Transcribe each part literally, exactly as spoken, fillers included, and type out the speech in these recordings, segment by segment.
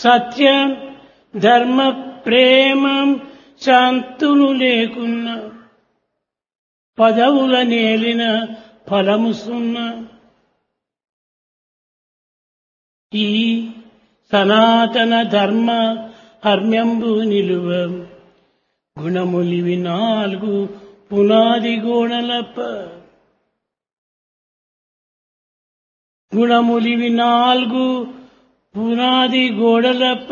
సత్యం ధర్మ ప్రేమం శాంతులు లేకున్న పదవుల నేలిన ఫలము సున్న. ఈ సనాతన ధర్మ హర్మ్యంబు నిలువ గుణములివి నాలుగు పునాది గోడలప. గుణములివి నాలుగు పునాది గోడలప.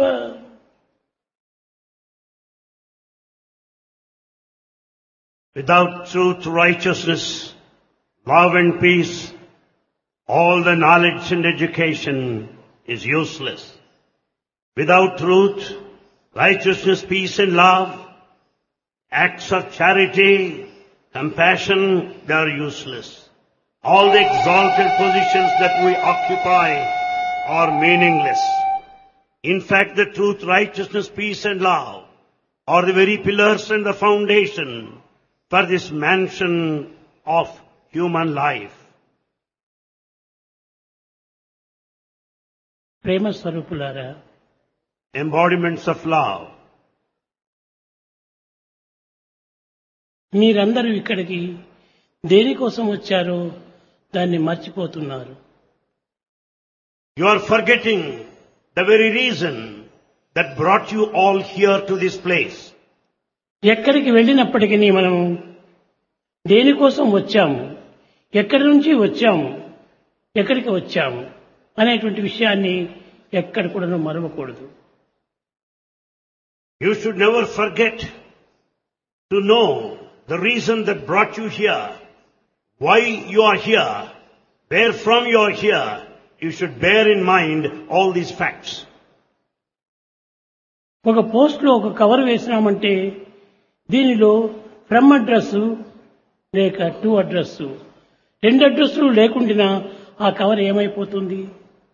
Without truth, righteousness, love and peace, all the knowledge and education is useless. Without truth, righteousness, peace and love, acts of charity, compassion, they are useless. All the exalted positions that we occupy are meaningless. In fact, the truth, righteousness, peace and love are the very pillars and the foundation for this mansion of human life. ప్రేమ స్వరూపులారా, Embodiments of love. మీరందరూ ఇక్కడికి దేనికోసం వచ్చారో దాన్ని మర్చిపోతున్నారు. You are forgetting the very reason that brought you all here to this place. ఎక్కడికి వెళ్ళినప్పటికీ మనము దేనికోసం వచ్చాము, ఎక్కడి నుంచి వచ్చాము, ఎక్కడికి వచ్చాము అనేటువంటి విషయాన్ని ఎక్కడ కూడా మరవకూడదు. You should never forget to know the reason that brought you here, why you are here, where from you are here. You should bear in mind all these facts. ఒక పోస్ట్ లో ఒక కవర్ వేసినామంటే దీనిలో from address లేక to address, రెండు అడ్రస్లు లేకుండా ఆ cover ఏమైపోతుంది?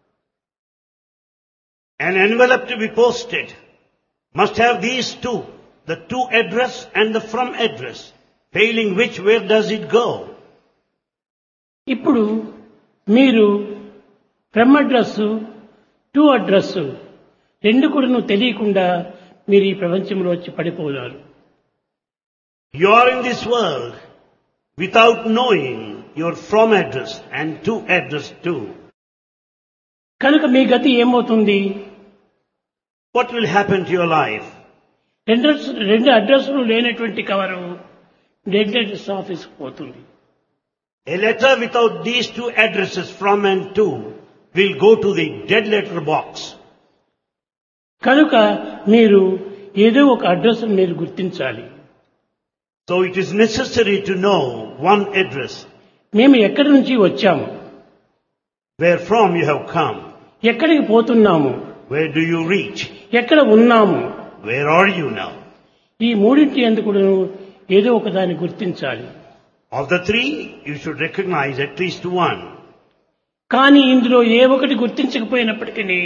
An envelope to be posted must have these two, the to address and the from address. Failing which, where does it go? ఇప్పుడు మీరు ఫ్రమ్ అడ్రస్ టు అడ్రస్ రెండు కూడా తెలియకుండా మీరు ఈ ప్రపంచంలో వచ్చి పడిపోయారు. You are in this world without knowing your from address and to address too. కనుక మీ గతి ఏమవుతుంది? What will happen to your life? రెండు రెండు అడ్రస్లు లేనటువంటి కవరు డెడ్ అడ్రస్ ఆఫీస్కి పోతుంది. A letter without these two addresses, from and to, will go to the dead letter box. కనుక మీరు ఏదో ఒక అడ్రస్ మీరు గుర్తించాలి. So it is necessary to know one address. మేము ఎక్కడి నుంచి వచ్చాము, Where from you have come. ఎక్కడికి పోతున్నాము, Where do you reach? ఎక్కడ ఉన్నాము, Where are you now? ఈ మూడింటి ఎందుకు ఏదో ఒక దాన్ని గుర్తించాలి. Of the three, you should recognize at least one. కానీ ఇందులో ఏ ఒకటి గుర్తించకపోయినప్పటికీ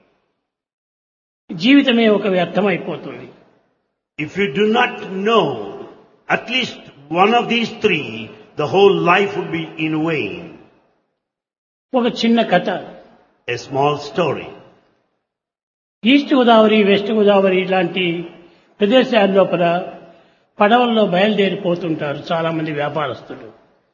జీవితమే ఒక వ్యర్థమైపోతుంది. If you do not know at least one of these three, the whole life would be in vain. ఒక చిన్న కథ. A small story. East Godavari, west Godavari ఇలాంటి ప్రదేశాల లోపల పడవల్లో బయలుదేరిపోతుంటారు చాలా మంది వ్యాపారస్తులు.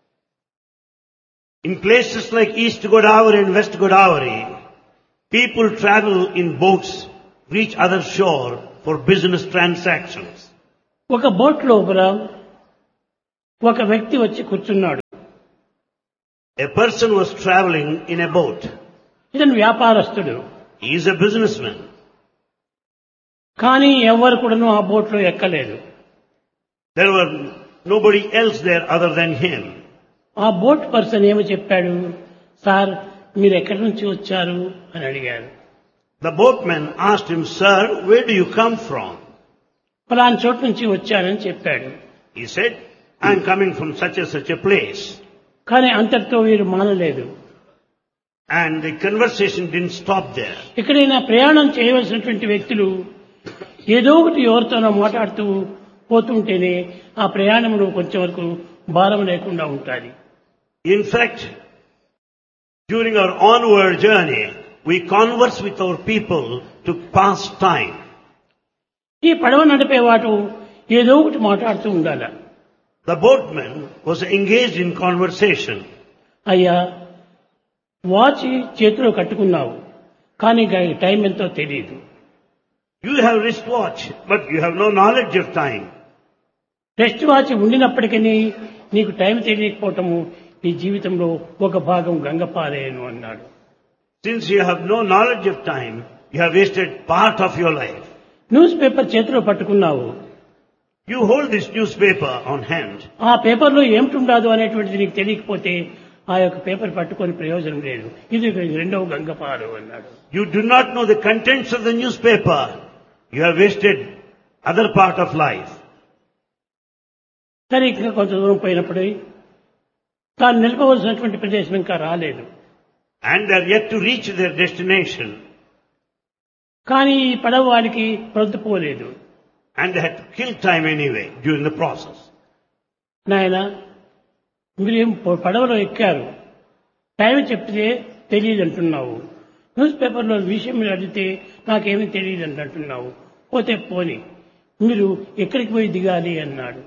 In places like East Godavari and West Godavari, people travel in boats, reach other shore for business transactions. ఒక బోట్ లోపల ఒక వ్యక్తి వచ్చి కూర్చున్నాడు. A person was traveling in a boat. ఇతను వ్యాపారస్తుడు. He is a businessman. కానీ ఎవరు కూడాను ఆ బోట్ లో ఎక్కలేదు. There were nobody else there other than him. ఆ బోట్ పర్సన్ ఏమో చెప్పాడు, సార్ మీరు ఎక్కడి నుంచి వచ్చారు అని అడిగారు. The boatman asked him, Sir, where do you come from? ఫలానా చోటు నుంచి వచ్చానని చెప్పాడు. He said, I am coming from such and such a place. కానీ అంతటితో వీరు మానలేదు. And the conversation didn't stop there. ఎక్కడైనా ప్రయాణం చేయవలసినటువంటి వ్యక్తులు ఏదో ఒకటి ఎవరితోనో మాట్లాడుతూ పోతుంటేనే ఆ ప్రయాణంలో కొంచెం వరకు భారం లేకుండా ఉంటుంది. In fact, during our onward journey, we converse with our people to pass time. ఈ పడవ నడిపేవాడు ఏదో ఒకటి మాట్లాడుతూ ఉండాలి. The boatman was engaged in conversation. అయ్యా, వాచ్ చేతిలో కట్టుకున్నావు, కానీ టైం ఎంతో తెలియదు. You have wristwatch, but you have no knowledge of time. Rest watch ఉండినప్పటికీ నీకు టైం తెలియకపోవటము నీ జీవితంలో ఒక భాగం గంగపారేను అన్నాడు. Since you have no knowledge of time, you have wasted part of your life. News paper చేతిలో పట్టుకున్నావు. You hold this newspaper on hand. ఆ పేపర్లో ఏమిటుండదు అనేటువంటిది నీకు తెలియకపోతే ఆ యొక్క పేపర్ పట్టుకొని ప్రయోజనం లేదు. ఇది రెండవ గంగపారు అన్నాడు. You do not know the contents of the newspaper. You have wasted other part of life. సరే, ఇంకా కొంత దూరం పోయినప్పుడు తాను నిలపవలసినటువంటి ప్రదేశం ఇంకా రాలేదు. And they are yet to reach their destination. కానీ ఈ పడవ వారికి ప్రొద్దుపోలేదు. And they had to kill time anyway during the process. నాయన, మీరేం పడవలో ఎక్కారు, టైం చెప్తే తెలియదు అంటున్నావు. న్యూస్ పేపర్లో విషయం అడిగితే నాకేమీ తెలియదు అని అంటున్నావు. పోతే పోని, మీరు ఎక్కడికి పోయి దిగాలి అన్నాడు.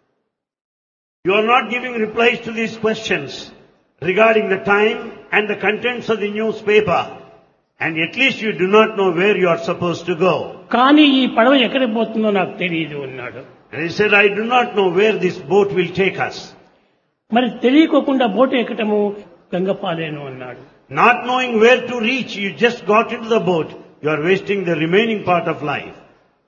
You are not giving replies to these questions regarding the time and the contents of the newspaper. And at least you do not know where you are supposed to go. కానీ ఈ పడవ ఎక్కడికి పోతుందో నాకు తెలియదు అన్నాడు. And he said, I do not know where this boat will take us. మరి తెలియకోకుండా boat ఎక్కటము గంగపాలేను అన్నాడు. Not knowing where to reach, you just got into the boat. You are wasting the remaining part of life.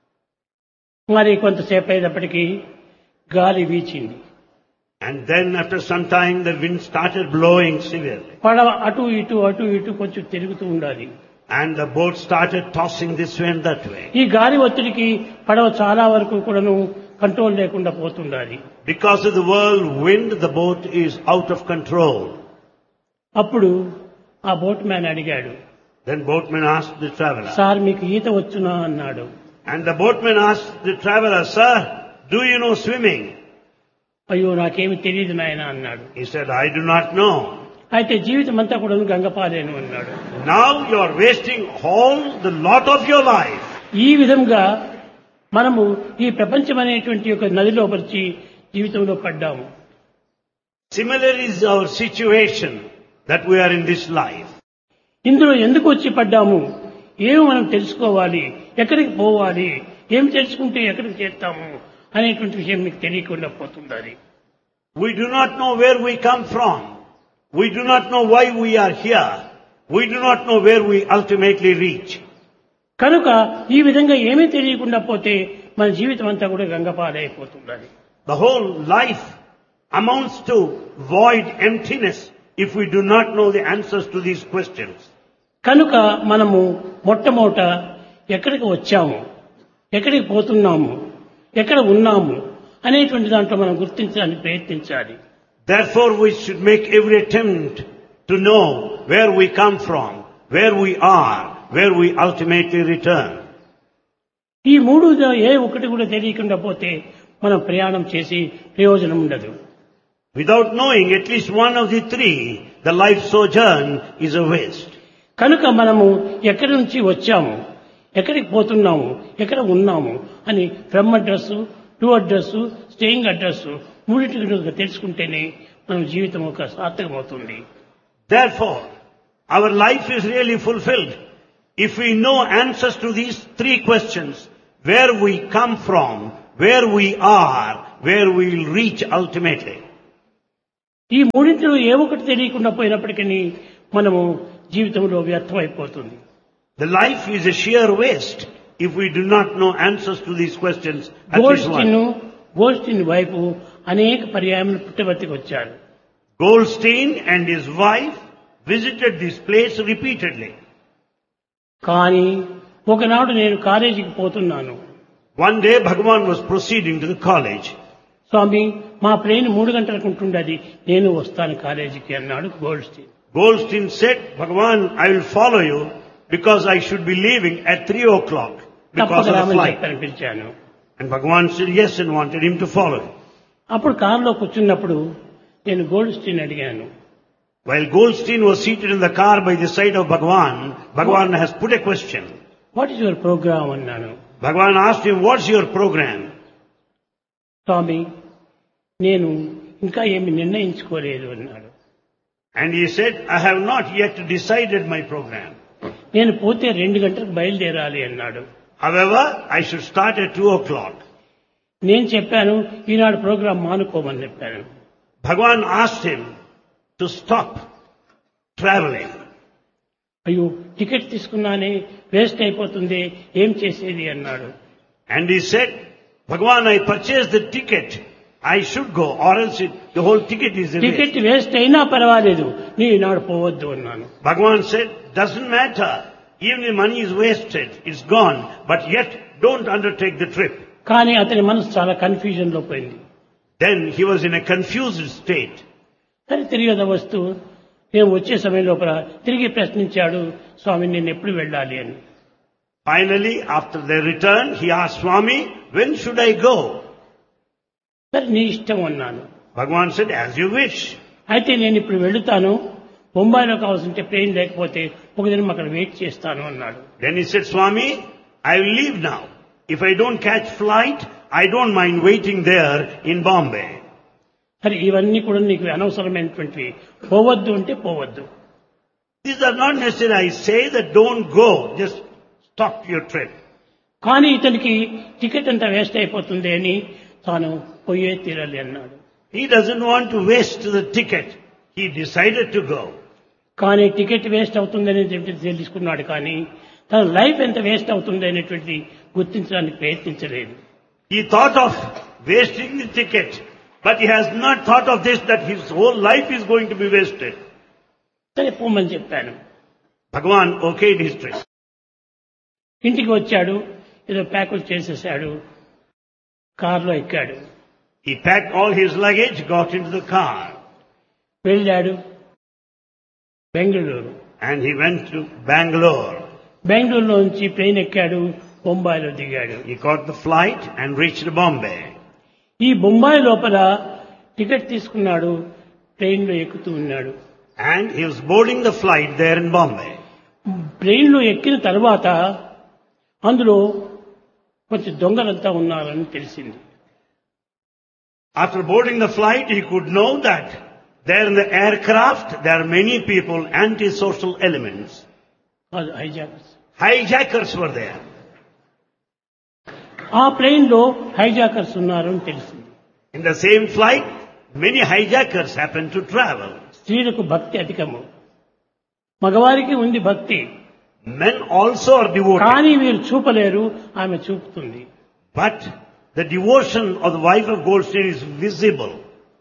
మరి కొంతసేపు అయినప్పటికీ గాలి వీచింది. And then after some time the wind started blowing severely. పడవ అటు ఇటు అటు ఇటు కొంచెం తిరుగుతూ ఉండాలి. And the boat started tossing this way and that way. ఈ గాలి ఒత్తిడికి పడవ చాలా వరకు కూడాను కంట్రోల్ లేకుండా పోతుండాలి. Because of the whirlwind, the boat is out of control. అప్పుడు ఆ బోట్ మ్యాన్ అడిగాడు, Then boatman asked the traveler. Sir మీకు ఈత వచ్చునా అన్నాడు. And the boatman asked the traveler, Sir, do you know swimming? అయ్యో, నాకేమి తెలియదు నాయన అన్నాడు. He said, I do not know. అయితే జీవితం అంతా కూడా గంగపాలేను అన్నాడు. Now you are wasting all the lot of your life. ఈ విధంగా మనము ఈ ప్రపంచం అనేటువంటి ఒక నదిలో పరిచి జీవితంలో పడ్డాము. Similarly is our situation that we are in this life. ఇందులో ఎందుకు వచ్చి పడ్డాము, ఏమి మనం తెలుసుకోవాలి, ఎక్కడికి పోవాలి, ఏమి తెలుసుకుంటే ఎక్కడికి చేస్తాము అనేటువంటి విషయం మీకు తెలియకుండా పోతుంది. We do not know where we come from. We do not know why we are here. We do not know where we ultimately reach. కనుక ఈ విధంగా ఏమీ తెలియకుండా పోతే మన జీవితం అంతా కూడా గంగపాలైపోతుంది. The whole life amounts to void emptiness if we do not know the answers to these questions. కనుక మనము మొట్టమొదట ఎక్కడికి వచ్చాము, ఎక్కడికి పోతున్నాము, ఎక్కడ ఉన్నాము అనేటువంటి దాంట్లో మనం గుర్తించడానికి ప్రయత్నించాలి. Therefore we should make every attempt to know where we come from, where we are, where we ultimately return. ఈ మూడు ఏ ఒకటి కూడా తెలియకుండా పోతే మనం ప్రయాణం చేసి ప్రయోజనం ఉండదు. Without knowing at least one of the three, the life sojourn is a waste. కనుక మనము ఎక్కడి నుంచి వచ్చాము, ఎక్కడికి పోతున్నాము, ఎక్కడ ఉన్నాము అని from address, to address, staying address మూడింటి తెలుసుకుంటేనే మన జీవితం ఒక సార్థకమవుతుంది. Therefore, our life is really fulfilled if we know answers to these three questions: where we come from, where we are, where we will reach ultimately. ఈ మూడింటిలో ఏ ఒకటి తెలియకుండా పోయినప్పటికీ మనము జీవితంలో వ్యర్థమైపోతుంది. The life is a sheer waste if we do not know answers to these questions. గోల్స్టీన్ గోల్స్టీన్ వైపు అనేక పర్యాయములు పుట్టబర్తికి వచ్చారు. Goldstein and his wife visited this place repeatedly. కానీ ఒకనాడు నేను కాలేజీకి పోతున్నాను. One day Bhagavan was proceeding to the college. స్వామి, మా ప్లేన్ మూడు గంటలకు ఉంటుండది, నేను వస్తాను కాలేజీకి అన్నాడు Goldstein. Goldstein said, Bhagavan, I will follow you because I should be leaving at three o'clock because of the flight. పిలిచాను. And Bhagavan said yes and wanted him to follow him. అప్పుడు కారులో కూర్చున్నప్పుడు నేను గోల్డ్స్టీన్ అడిగాను, While Goldstein was seated in the car by the side of Bhagavan, Bhagavan has put a question. What is your programme అన్నాను. Bhagavan asked him, what's your program? స్వామి, నేను ఇంకా ఏమి నిర్ణయించుకోలేదు అన్నాడు. And he said, I have not yet decided my program. నేను పోతే రెండు గంటలకు బయలుదేరాలి అన్నాడు. However, I should start at two o'clock. నేను చెప్పాను, ఈనాడు ప్రోగ్రాం మానుకోమని చెప్పాను. Bhagavan asked him to stop traveling. అయ్యో, టికెట్ తీసుకున్నానే, వేస్ట్ అయిపోతుంది, ఏం చేసేది అన్నాడు. And he said, Bhagavan, I purchased the ticket. I should go, or else it, the whole ticket is a ticket waste. Waste అయినా పర్వాలేదు, నీ ఈనాడు పోవద్దు అన్నాను. Bhagavan said, doesn't matter. Even the money is wasted, it's gone, but yet don't undertake the trip. కానీ అతని మనసు చాలా confusion లో పోయింది. Then he was in a confused state. సరే, తిరిగి వస్తూ నేను వచ్చే సమయం లోపల తిరిగి ప్రశ్నించాడు, స్వామి నేను ఎప్పుడు వెళ్ళాలి అని. Finally, after their return, he asked Swami, when should I go? సరే, నీ ఇష్టం అన్నాను. Bhagavan said, as you wish. అయితే నేను ఇప్పుడు వెళుతాను, బొంబాయిలో కావాల్సింటే ట్రైన్ లేకపోతే ఒక దినం అక్కడ వెయిట్ చేస్తాను అన్నాడు. Then he said, Swami, I will leave now. If I don't catch flight, I don't mind waiting there in Bombay. సరే, ఇవన్నీ కూడా నీకు అనవసరమైనటువంటివి, పోవద్దు అంటే పోవద్దు. These are not necessary. I say that don't go. Just stop your trip. కానీ ఇతనికి ticket అంతా వేస్ట్ అయిపోతుంది అని తాను పోయే తీరాలి అన్నాడు. He doesn't want to waste the ticket. He decided to go. కానీ టికెట్ వేస్ట్ అవుతుందని చెప్పి తెలుసుకున్నాడు, కానీ తన లైఫ్ ఎంత వేస్ట్ అవుతుంది అనేటువంటి గుర్తించడానికి ప్రయత్నించలేదు. He thought of wasting the ticket, but he has not thought of this, that his whole life is going to be wasted. సరే, పోమని చెప్పాను. Bhagavan okayed his trip. ఇంటికి వచ్చాడు, ఏదో ప్యాకులు చేసేసాడు, కారులో ఎక్కాడు. He packed all his luggage, got into the car, వెళ్ళాడు Bengaluru. and he went to Bangalore. బెంగళూరులో నుంచి ట్రైన్ ఎక్కాడు, బొంబాయిలో దిగాడు. He caught the flight and reached Bombay. ఈ బొంబాయి లోపల టికెట్ తీసుకున్నాడు, ట్రైన్లో ఎక్కుతూ ఉన్నాడు. And he was boarding the flight there in Bombay. ట్రైన్లో ఎక్కిన తర్వాత అందులో కొంచెం దొంగలంతా ఉన్నారని తెలిసింది. After boarding the flight, he could know that there in the aircraft, there are many people, antisocial elements. అది హైజాకర్స్. Hijackers were there. ఆ plane లో హైజాకర్స్ ఉన్నారు అని తెలిసింది. In the same flight, many hijackers happened to travel. స్త్రీలకు భక్తి అధికము, మగవారికి ఉంది భక్తి, Men also are devoted. కానీ వీరు చూపలేరు, ఆమె చూపుతుంది. But the devotion of the wife of Goldstein is visible.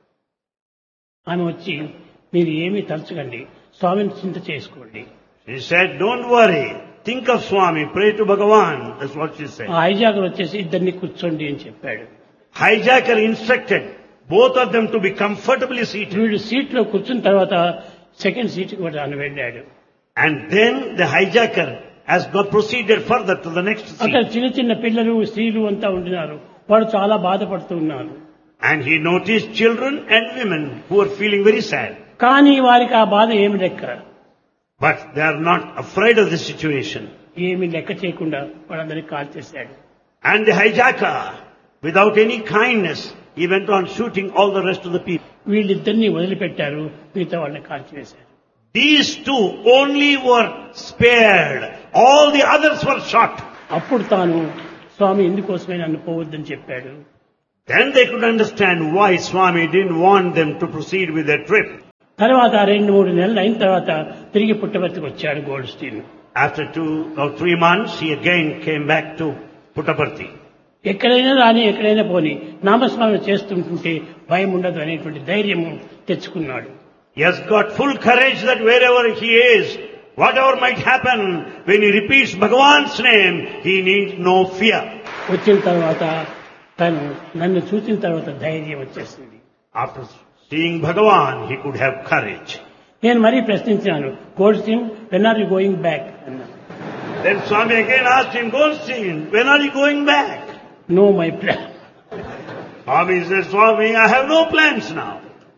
ఆమె వచ్చి, మీరు ఏమీ తలచకండి, స్వామిని చింత చేసుకోండి. She said, don't worry, think of Swami, pray to Bhagavan. That's what she said. ఆ హైజాకర్ వచ్చేసి ఇద్దరిని కూర్చోండి అని చెప్పాడు. Hijacker instructed both of them to be comfortably seated. వీడు సీట్ లో కూర్చున్న తర్వాత సెకండ్ సీట్ కి కూడా ఆయన వెళ్ళాడు. And then the hijacker has got proceeded further to the next అక్కడ seat. చిన్న చిన్న పిల్లలు, స్త్రీలు అంతా ఉంటున్నారు. వాడు చాలా బాధపడుతూ ఉన్నారు. And he noticed children and women who were feeling very sad. కానీ వారికి ఆ బాధ ఏమి లెక్క, But they are not afraid of the situation. ఏమి లెక్క చేయకుండా వాళ్ళందరినీ కాల్ చేశాడు. And the hijacker, without any kindness, he went on shooting all the rest of the people. వీళ్ళిద్దరినీ వదిలిపెట్టారు, మిగతా వాళ్ళని కాల్ చేశారు. These two only were spared. All the others were shot. అప్పుడు తాను, స్వామి ఇందుకోసమే నన్ను పోవద్దని చెప్పాడు. Then they could understand why Swami didn't want them to proceed with their trip. తర్వాత రెండు మూడు నెలలు అయిన తర్వాత తిరిగి పుట్టపర్తికి వచ్చాడు Goldstein. After two or three months, he again came back to Puttaparthi. ఎక్కడైనా రాని, ఎక్కడైనా పోని, నామస్మరణ చేస్తుంటుంటే భయం ఉండదు అనేటువంటి ధైర్యము తెచ్చుకున్నాడు. He has got full courage that wherever he is, whatever might happen, when he repeats Bhagavan's name, he needs no fear. వచ్చిన తర్వాత తను నన్ను చూసిన తర్వాత ధైర్యం వచ్చేసింది. After seeing Bhagavan, he could have courage. నేను మరీ ప్రశ్నించాను, Goldstein, when are you going back అన్నాను. Then Swami again asked him, Goldstein, when are you going back? No my plan. Swami said, Swami, I have no plans now.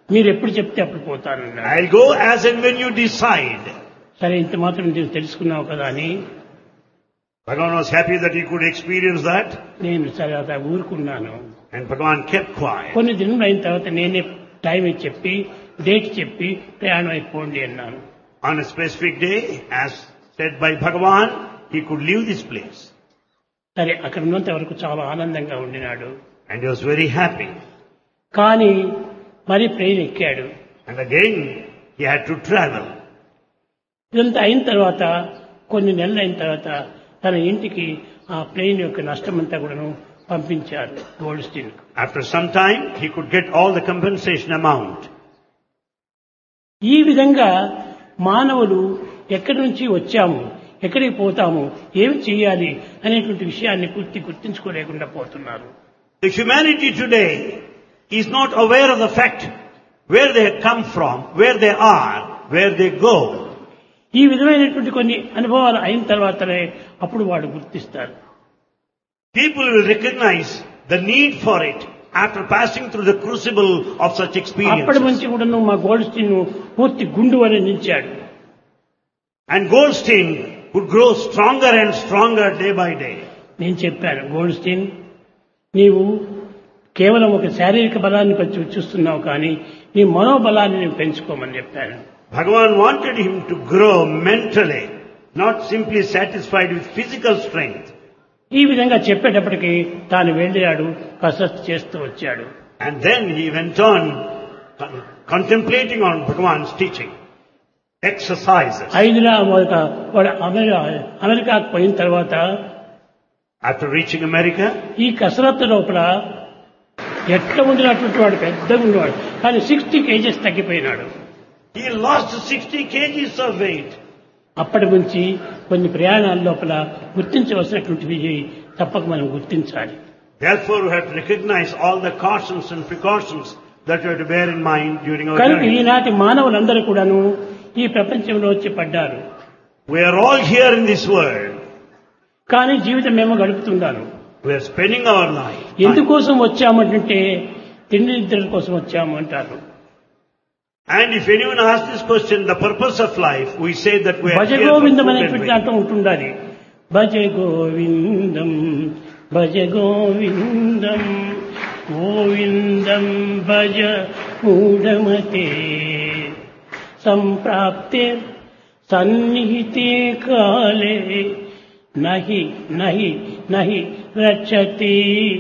మీరు ఎప్పుడు చెప్తే అప్పుడు పోతానన్నాడు. I'll go as and when you decide. సరే ఇంత మాత్రం నువ్వు తెలుసుకున్నావు కదా అని Bhagavan was happy that he could experience that, నేను సరే అలా ఊరుకున్నాను. and Bhagavan kept quiet. కొన్ని దినములు అయిన తర్వాత నేనే టైం చెప్పి డేట్ చెప్పి ప్రయాణం అయిపోండి అన్నాను. On a specific day, as said by Bhagavan, he could leave this place. సరే అక్కడ ఉన్నంత వరకు చాలా ఆనందంగా ఉండినాడు. And he was very happy. కానీ మరి ప్లేన్ ఎక్కాడు. And again, he had to travel. ఇదంతా అయిన తర్వాత కొన్ని నెలలు అయిన తర్వాత తన ఇంటికి ఆ ప్లేన్ యొక్క నష్టమంతా కూడాను పంపించారు gold Stein. After some time, he could get all the compensation amount. ఈ విధంగా మానవులు ఎక్కడి నుంచి వచ్చాము, ఎక్కడికి పోతాము, ఏమి చేయాలి అనేటువంటి విషయాన్ని పూర్తి గుర్తించుకోలేకుండా పోతున్నారు. The humanity today is not aware of the fact where they come from, where they are, where they go. ఈ విధమైనటువంటి కొన్ని అనుభవాలు అయిన తర్వాతనే అప్పుడు వాడు గుర్తిస్తారు. People will recognize the need for it after passing through the crucible of such అప్పటి experiences. నుంచి కూడా మా గోల్డ్ స్టీన్ పూర్తి గుండు అని నిలిచాడు. And Goldstein would grow stronger and stronger day by day. నేను చెప్పాను, గోల్డ్ స్టీన్ నీవు కేవలం ఒక శారీరక బలాన్ని పెంచు చూస్తున్నావు కానీ నీ మనోబలాన్ని నేను పెంచుకోమని చెప్పాను. Bhagavan wanted him to grow mentally, not simply satisfied with physical strength. ఈ విధంగా చెప్పేటప్పటికి తాను వెళ్ళాడు, కసరత్తు చేస్తూ వచ్చాడు. And then he went on con- contemplating on Bhagavan's teaching, exercises. ఐదులా మొదట వాడు అమెరికా అమెరికాకు పోయిన తర్వాత After reaching America, ఈ కసరత్తు లోపల ఎట్లా ఉండినటువంటి వాడు పెద్దగా ఉండేవాడు కానీ sixty kgs తగ్గిపోయినాడు. he lost sixty kilograms of weight. అప్పటి నుంచి కొన్ని ప్రయాణాల లోపల గుర్తించవలసినటువంటివి తప్పక మనం గుర్తించాలి. Therefore, we have to recognize all the cautions and precautions that we have to bear in mind during our కనుక journey. ఈనాటి మానవులందరూ కూడాను ఈ ప్రపంచంలో వచ్చి పడ్డారు. We are all here in this world. కానీ జీవితం మేము గడుపుతున్నాను. We are spending our life. ఎందుకోసం వచ్చామంటే తిండి నిద్రల కోసం వచ్చాము అంటారు. And if anyone asks this question, the purpose of life, we say that we are Bhaja here for Govindam food and అనేటువంటి drink. దాంట్లో ఉంటుండాలి. భజ గోవిందం భజ గోవిందం గోవిందం భజ మూఢమతే సంప్రాప్తే సన్నిహితే కాలే నహి నహి నహి రక్షతి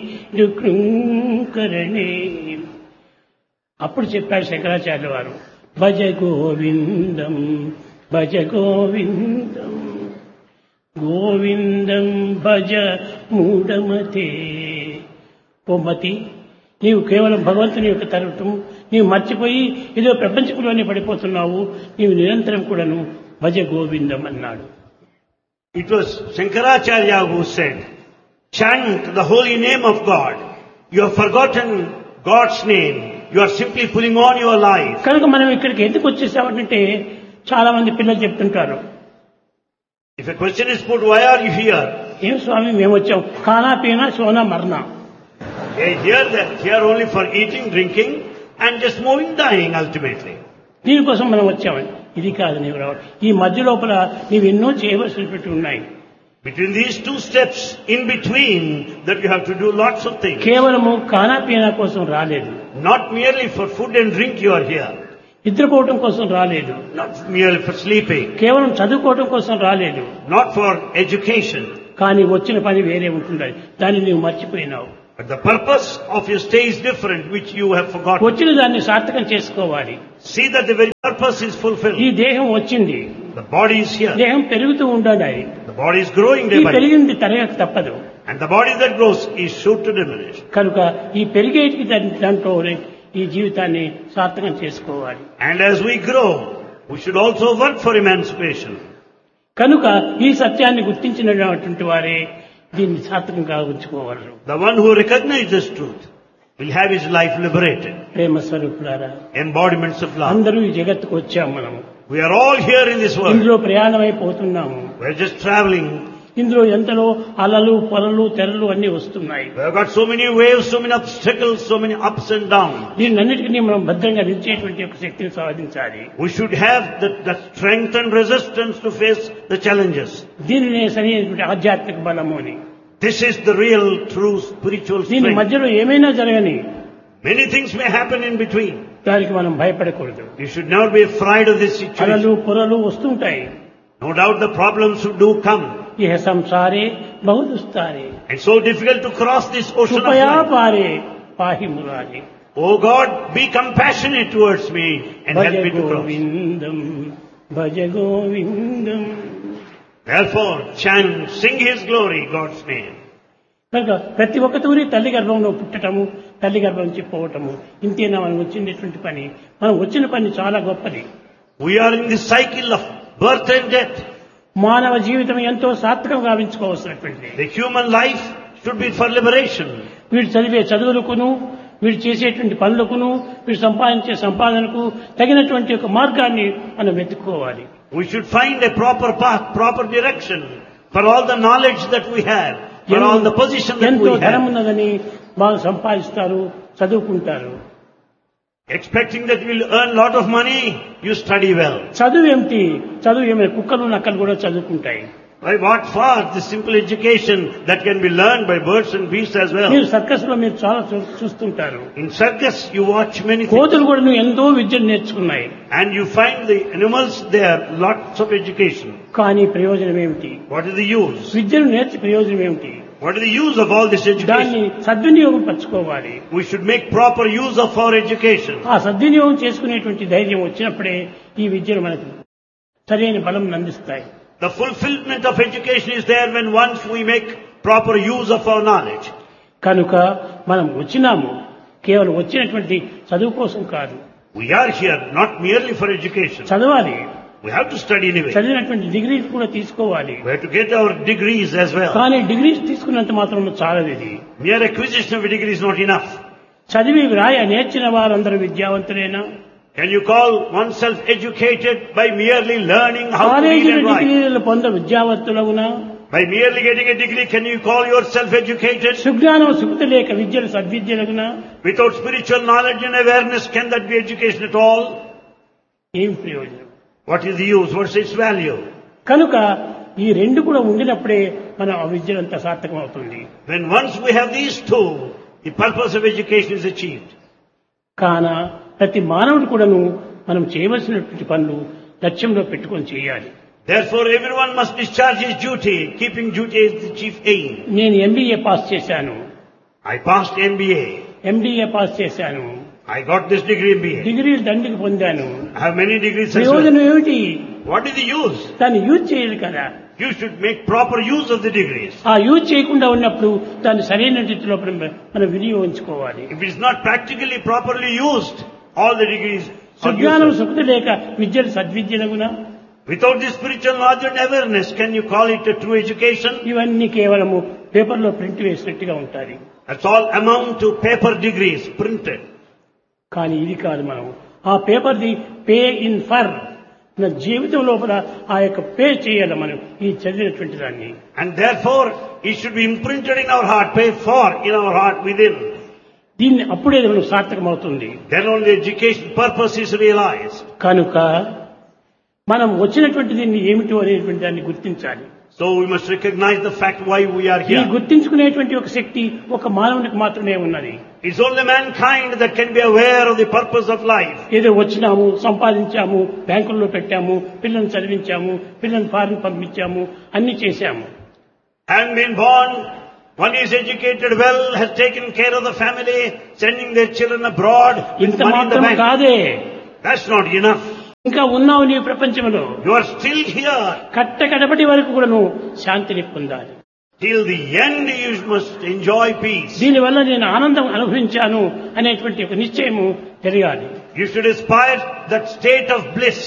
దుఃఖకరణే. అప్పుడు చెప్పాడు శంకరాచార్యుల వారు, భజ గోవిందం భజ గోవిందం గోవిందం భజ మూఢమతే. ఓ మతి, నీవు కేవలం భగవంతుని యొక్క తరటం నీవు మర్చిపోయి ఏదో ప్రపంచంలోనే పడిపోతున్నావు. నీవు నిరంతరం కూడాను భజ గోవిందం అన్నాడు. It was Shankaracharya who said, chant the holy name of God. You have forgotten God's name. You are simply pulling on your life. కనుక మనం ఇక్కడికి ఎందుకు వచ్చేసామంటే చాలా మంది పిల్లలు చెప్తుంటారు, If a question is put, why are you here? ఏం స్వామి మేము వచ్చాం ఖానా పీనా Sona మర్నా. They are here, they are here only for eating, drinking and just moving, dying ultimately. దీనికోసం మనం వచ్చామని. ఇది కాదు నీవు రావడం. ఈ మధ్య లోపల నీవు ఎన్నో చేయవలసినటువంటి ఉన్నాయి. Between these two steps, in between, that you have to do lots of things. కేవలము ఖానా పీనా కోసం రాలేదు, Not merely for food and drink you are here. నిద్రపోవటం కోసం రాలేదు, Not merely for sleeping. కేవలం చదువుకోవటం కోసం రాలేదు. Not for education. కానీ వచ్చిన పని వేరే ఉంటుంది, దాన్ని నీవు మర్చిపోయినావు. But the purpose of your stay is different, which you have forgotten. వచ్చిన దాన్ని సార్థకం చేసుకోవాలి. See that the very purpose is ఈ fulfilled. దేహం వచ్చింది, The body is here. దేహం పెరుగుతూ ఉండాలి. The body is growing ఈ day by day. పెరిగింది తరగక తప్పదు. And the body that grows is sure to diminish. కనుక ఈ పెరిగేటికి దాని- దాంట్లో ఈ జీవితాన్ని సార్థకం చేసుకోవాలి. And as we grow, we should also work for emancipation. కనుక ఈ సత్యాన్ని గుర్తించినటువంటి వారే దీన్ని సార్థకంగా ఉంచుకోగలరు. The one who recognizes this truth will have his life liberated. ప్రేమ స్వరూపులారా, Embodiments of love. అందరూ ఈ జగత్తుకు వచ్చాము. మనము We are all here in this world. ఇందులో ప్రయాణమైపోతున్నాము. We are just traveling. ఇందులో ఎంతలో అలలు పొలలు తెరలు అన్ని వస్తున్నాయి. We have got so many waves, so many obstacles, so many ups and downs. దీన్నన్నిటికీ మనం భద్రంగా నిలిచేటువంటి ఒక శక్తిని సాధించాలి. We should have the, the strength and resistance to face the challenges. దీనినే సరైనటువంటి ఆధ్యాత్మిక బలము అని. This is the real, true spiritual దీని strength. మధ్యలో ఏమైనా జరగని Many things may happen in between. దానికి మనం భయపడకూడదు. You should never be afraid of this situation. అలలు పొరలు వస్తుంటాయి. No doubt the problems do come. ఇహ సంసారే బహుదుస్తారే It's so difficult to cross this ocean of కృపయా life. పారే పాహి Murari. Oh God, be compassionate towards me and Bhaja help me to cross. Govindam Bhaja Govindam. Therefore, chant, sing His glory, God's name. కనుక ప్రతి ఒక్కతూరి తల్లి గర్భంలో పుట్టటము, తల్లి గర్భం నుంచి పోవటము, ఇంతేనా మనం వచ్చినటువంటి పని. మనం వచ్చిన పని చాలా గొప్పది. We are in the cycle of birth and death. మానవ జీవితం ఎంతో సార్థకంగా గావించుకోవాల్సినటువంటిది. The human life should be for liberation. వీడు చదివే చదువులకును, వీడు చేసేటువంటి పనులకును, వీడు సంపాదించే సంపాదనకు తగినటువంటి ఒక మార్గాన్ని మనం వెతుక్కోవాలి. We should find a proper path, proper direction for all the knowledge that we have, for all the position that ఎంతో we ధనం have. ఉన్నదని బాగా సంపాదిస్తారు, చదువుకుంటారు. Expecting that we'll earn lot of money, you study well. చదువు ఏమిటి? చదువు ఏమైనా కుక్కలు నక్కలు కూడా చదువుకుంటాయి. By what for? The simple education that can be learned by birds and beasts as well. మీరు సర్కస్ లో మీరు చాలా చూ- చూస్తుంటారు. In circus, you watch many things. కోతులు కూడా నువ్వు ఎంతో విద్యను నేర్చుకున్నాయి. And you find the animals there, lots of education. కానీ ప్రయోజనం ఏమిటి? What is the use? విద్యను నేర్చి ప్రయోజనం ఏమిటి? What is the use of all this దాన్ని education? సద్వినియోగం పరచుకోవాలి. We should make proper use of our education. ఆ సద్వినియోగం చేసుకునేటువంటి ధైర్యం వచ్చినప్పుడే ఈ విద్యను మనకు సరైన బలం అందిస్తాయి. The fulfillment of education is there when once we make proper use of our knowledge. కనుక మనం వచ్చినాము కేవలం వచ్చినటువంటి చదువు కోసం కాదు. We are here not merely for education. చదవాలి. We have to study anyway. చదివినటువంటి డిగ్రీస్ కూడా తీసుకోవాలి. We have to get our degrees as well. కానీ డిగ్రీస్ తీసుకున్నంత మాత్రం చాలదు. ఇది Mere acquisition of a degree is not enough. చదివి వ్రాయ నేర్చిన వారందరూ విద్యావంతులేనా? Can you call oneself educated by merely learning how to read కాలేజీలో and write? డిగ్రీలు పొంద విద్యావంతులవునా? By merely getting a degree, can you call yourself educated? సుజ్ఞానం సుఖత లేక విద్యలు సద్విద్యలగునా? Without spiritual knowledge and awareness, can that be education at all? ఏం ప్రయోజనం? What is the use? What's its value? కనుక ఈ రెండు కూడా ఉండినప్పుడే మనం ఆ విద్యలంతా సార్థకం అవుతుంది. When once we have these two, the purpose of education is achieved. కాన ప్రతి మానవుడు కూడాను మనం చేయవలసినటువంటి పనులు లక్ష్యంలో పెట్టుకొని చేయాలి. Therefore, everyone must discharge his duty, keeping duty as the chief aim. నేను ఎంబీఏ పాస్ చేశాను, I passed M B A. MDA pass చేశాను, I got this degree M B A. డిగ్రీలు దండికి పొందాను. I have many degrees as well. ప్రయోజనం ఏమిటి? What is the use? దాన్ని use చేయాలి కదా. You should make proper use of the degrees. ఆ use చేయకుండా ఉన్నప్పుడు దాన్ని సరైన రీతిలో మనం వినియోగించుకోవాలి. If it is not practically properly used, all the degrees are సుజ్ఞానం useless. సుఖత లేక విద్యలు సద్విద్యలగునా? Without this spiritual knowledge and awareness, can you call it a true education? ఇవన్నీ కేవలము పేపర్లో ప్రింట్ వేసినట్టుగా ఉంటాయి. That's all amount to paper degrees printed. కానీ ఇది కాదు. మనం ఆ పేపర్ది పే ఇన్ ఫర్ నా జీవితం లోపల ఆ యొక్క పే చేయాలి మనం ఈ చదివినటువంటి దాన్ని. And therefore, it should be imprinted in our heart, paid for in our heart within. దీన్ని అప్పుడే మనం సార్థకం అవుతుంది. Then only education purpose is realized. కనుక మనం వచ్చినటువంటి దీన్ని ఏమిటో అనేటువంటి దాన్ని గుర్తించాలి. So we must recognize the fact why we are ఈ here. గుర్తించుకునేటువంటి ఒక శక్తి ఒక మానవునికి మాత్రమే ఉన్నది. It's only mankind that can be aware of the purpose of life. ఏదో వచ్చినాము, సంపాదించాము, బ్యాంకుల్లో పెట్టాము, పిల్లల్ని చదివించాము, పిల్లల్ని ఫారిన్ పంపించాము, అన్ని చేశాము. Having been born, one is educated well, has taken care of the family, sending their children abroad with ఇంత money in the మాత్రం bank. కాదే. That's not enough. ఇంకా ఉన్నావు నీ ప్రపంచంలో. You are still here. కట్ట కడపటి వరకు కూడా నువ్వు శాంతిని పొందాలి. Till the end you must enjoy peace. దీనివల్ల నేను ఆనందం అనుభవించాను అనేటువంటి ఒక నిశ్చయము తెలియాలి. You should aspire that state of bliss.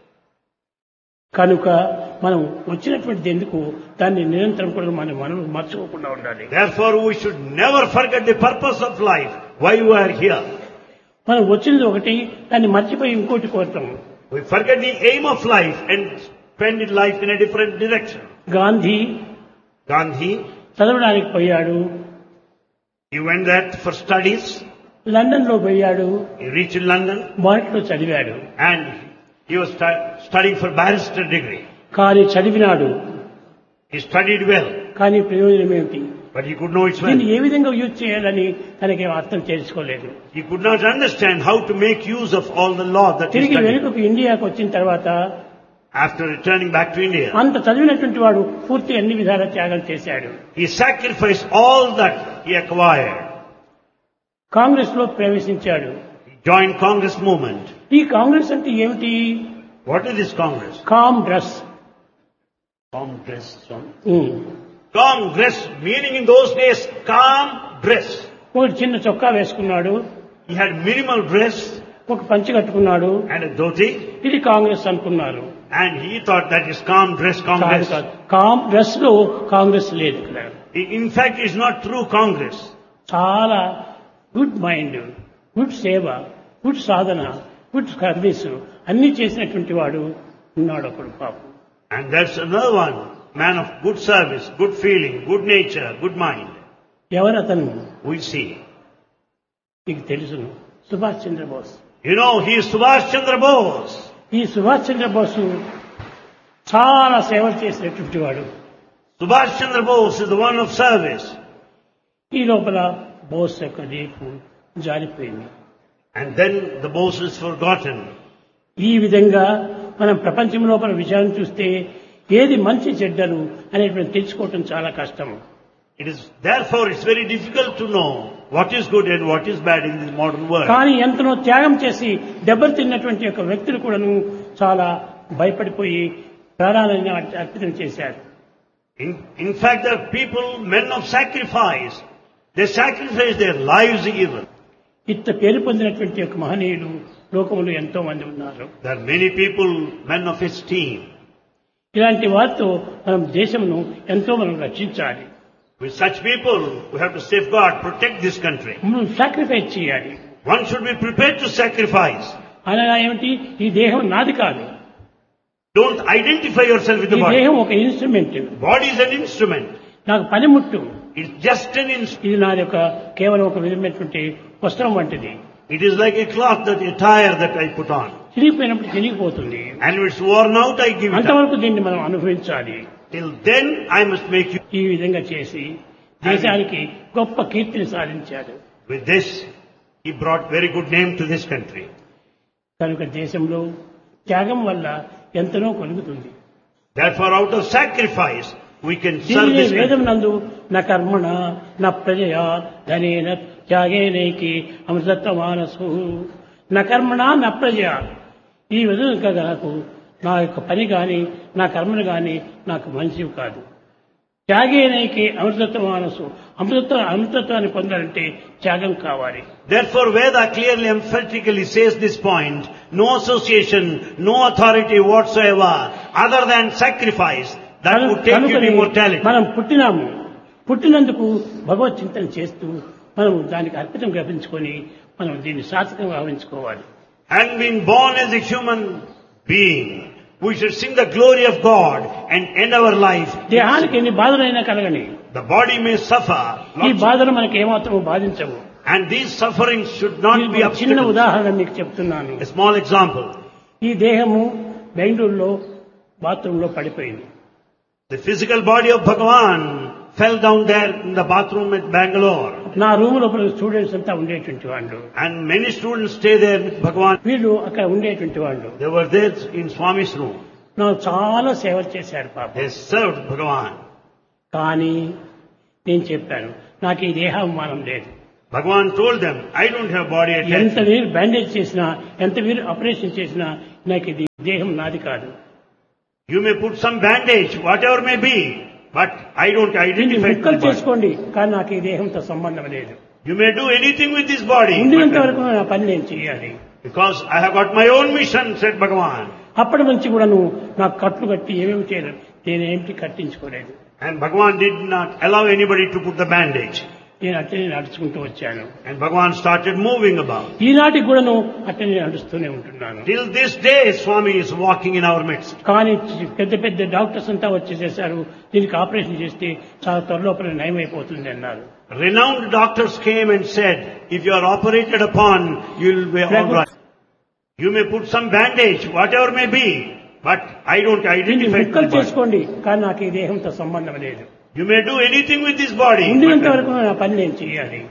కనుక మనం వచ్చినటువంటిది ఎందుకు దాన్ని నిరంతరం కూడా మనం మనం మర్చిపోకుండా ఉండాలి. Therefore we should never forget the purpose of life, why we are here. మనం వచ్చినది ఒకటి, దాన్ని మర్చిపోయి ఇంకోటి కోరుతాం. We forget the aim of life and spend life in a different direction. Gandhi Gandhi, చదవడానికి పోయాడు. he went there for studies. London లో పోయాడు. He reached London మొదట్లో చదివాడు. and he was stu- studying for barrister degree. కానీ చదివినాడు. He studied well, కానీ ప్రయోజనం ఏమిటి? but he could know its దీన్ని well. ఏ విధంగా యూజ్ చేయాలని తనకి అర్థం చేసుకోలేదు. He could not understand how to make use of all the law that he తిరిగి studied. వెనుకకు ఇండియాకు వచ్చిన తర్వాత After returning back to India, అంత చదివినటువంటి వాడు పూర్తి అన్ని విధాల త్యాగం చేశాడు. he sacrificed all that he acquired. Congress లో ప్రవేశించాడు. He joined Congress movement. ఈ కాంగ్రెస్ అంటే ఏమిటి? What is this Congress? Com dress. Congress. Congress, meaning in those days, calm dress. ఒక చిన్న చొక్కా వేసుకున్నాడు. He had minimal dress ఒక పంచి కట్టుకున్నాడు. and a dhoti, ఇది కాంగ్రెస్ అనుకున్నారు. and he thought that is calm dress కాదు Congress. కాదు. కామ్ డ్రెస్ లో కాంగ్రెస్ లేదు ఇక్కడ. In fact, it's not true Congress. చాలా గుడ్ మైండ్, గుడ్ సేవ, గుడ్ సాధన, గుడ్ సర్వీస్ అన్ని చేసినటువంటి వాడు ఉన్నాడు ఒకడు పాపం. And that's another one, man of good service, good feeling, good nature, good mind. ఎవరు అతను? We see. మీకు తెలుసును, Subhash Chandrabose. You know, he is Subhash Chandra Bose. ఈ సుభాష్ చంద్రబోసు చాలా సేవలు చేసినటువంటి వాడు. Subhash Chandra Bose is the one of service. ఈ లోపల బోస్ యొక్క రేపు జారిపోయింది. And then the Bose is forgotten. ఈ విధంగా మనం ప్రపంచం లోపల విషయాన్ని చూస్తే ఏది మంచి చెడ్డలు అనేటువంటి తెలుసుకోవటం చాలా కష్టము. It is, therefore, it's very difficult to know what is good and what is bad in this modern world. కానీ ఎంతనో త్యాగం చేసి దెబ్బతిన్నటువంటి యొక్క వ్యక్తులు కూడాను చాలా భయపడిపోయి ప్రాణాలను అర్పితం చేశారు. In, in fact, there are people, men of sacrifice. They sacrifice their lives even. ఇట్ట పేరు పొందినటువంటి యొక్క మహనీయులు లోకంలో ఎంతో మంది ఉన్నారు. There are many people, men of esteem. ఇలాంటి వారితో మనం దేశమును ఎంతో మనం రక్షించాలి. With such people, we have to safeguard, protect this country. మనం సాక్రిఫైస్ చేయాలి. One should be prepared to sacrifice. అనగా ఏమిటి? ఈ దేహం నాది కాదు. Don't identify yourself with ఈ the body. దేహం ఒక instrument. Body is an instrument. నాకు పనిముట్టు. It's just an instrument. ఇది నాది యొక్క కేవలం ఒక విధమైనటువంటి వస్త్రం వంటిది. It is like a cloth, that attire that I put on. చిరిగిపోయినప్పుడు చిరిగిపోతుంది. And when it's worn out, I give it up. అంతవరకు దీన్ని మనం అనుభవించాలి. Till then, I must make you. ఈ విధంగా చేసి దేశానికి గొప్ప కీర్తిని సాధించాడు. With this, he brought very good name to this country. కనుక దేశంలో త్యాగం వల్ల ఎంతనో కలుగుతుంది. Therefore, out of sacrifice, we can serve దీనినే this వేదం country. నందు నా కర్మణ నా ప్రజయా ధనేన త్యాగేనైకి అమృతత్వ మానసు నా కర్మణ నా ప్రజయా. ఈ విధంగా నాకు నా యొక్క పని కానీ నా కర్మను కానీ నాకు మంచివి కాదు. త్యాగేనైకి అమృతత్వ మానసు. అమృతత్వ అమృతత్వాన్ని పొందాలంటే త్యాగం కావాలి. Therefore, Veda clearly emphatically says this point: no association, no authority whatsoever, other than sacrifice, that would take you to కనుకనే immortality. మనం పుట్టినాము. పుట్టినందుకు భగవత్ చింతన చేస్తూ మనం దానికి అర్పితం గ్రహించుకొని మనం దీన్ని సార్థకంగా భావించుకోవాలి. And being born as a human being, we should sing the glory of God and end our life. దేహానికి ఎన్ని బాధలైనా కలగని The body may suffer, ఈ lots, బాధలు మనకి ఏమాత్రం బాధించవు. and these sufferings should not be ఒక చిన్న obstacles. ఉదాహరణ మీకు చెప్తున్నాను. A small example. ఈ దేహము బెంగళూరులో బాత్రూమ్ లో పడిపోయింది. The physical body of Bhagavan fell down there in the bathroom at Bangalore. నా రూమ్ లోపల స్టూడెంట్స్ అంతా ఉండేటువంటి వాళ్ళు. And many students stay there with Bhagavan. వీళ్ళు అక్కడ ఉండేటువంటి వాళ్ళు. They were there in Swami's room. నాకు చాలా సేవ చేశారు పాప. They served Bhagavan. కానీ నేను చెప్పాను నాకు ఈ దేహాభిమానం లేదు. Bhagavan told them, I don't have body ఎంత attachment. వీరు బ్యాండేజ్ చేసినా ఎంత వీరు ఆపరేషన్ చేసినా నాకు ఇది దేహం నాది కాదు. You may put some bandage, whatever may be, but I don't దీన్ని identify with ముక్కలు the body. చేసుకోండి కానీ నాకు ఈ దేహంతో సంబంధం లేదు. You may do anything with this body, ఉండినంత but- వరకు నా పని నేను చేయాలి. because I have got my own mission, said Bhagavan. అప్పటి నుంచి కూడా నువ్వు నాకు కట్లు కట్టి ఏమేమి చేయలేదు నేనేమిటి కట్టించుకోలేదు. And Bhagavan did not allow anybody to put the bandage. నేను అట్లనే నడుచుకుంటూ వచ్చాను. And Bhagavan started moving about. ఈనాటికి కూడాను అట్లనే నడుస్తూనే ఉంటున్నాను. Till this day, Swami is walking in our midst. కానీ పెద్ద పెద్ద డాక్టర్స్ అంతా వచ్చేసేసారు, దీనికి ఆపరేషన్ చేస్తే చాలా త్వరలోపల నయమైపోతుంది అన్నారు. Renowned doctors came and said, if you are operated upon, you will be all right. You may put some bandage, whatever may be, but I don't దీన్ని identify ముక్కలు the body. చేసుకోండి, కానీ నాకు ఈ దేహంతో సంబంధం లేదు. You may do anything with this body. ఉండినంత but- వరకు నా పని నేను చేయాలి.